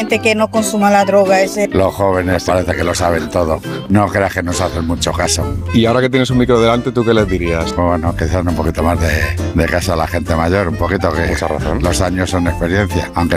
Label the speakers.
Speaker 1: gente que no consuma la droga.
Speaker 2: Los jóvenes parece que lo saben todo. No creas que nos hacen mucho caso.
Speaker 3: Y ahora que tienes un micro delante, ¿tú qué les dirías?
Speaker 2: Bueno, quizás un poquito más de caso a la gente mayor, un poquito que
Speaker 3: mucha razón.
Speaker 2: Los años son experiencia, aunque